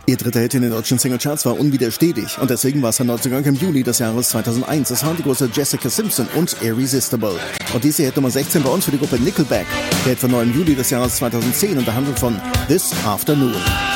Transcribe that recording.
Ihr dritter Hit in den deutschen Singlecharts war unwiderstehlich und deswegen war es ein Neuzugang im Juli des Jahres 2001. Es waren die große Jessica Simpson und Irresistible. Und diese Hit Nummer 16 bei uns für die Gruppe Nickelback. Der Hit von 9. Juli des Jahres 2010 und der handelt von This Afternoon.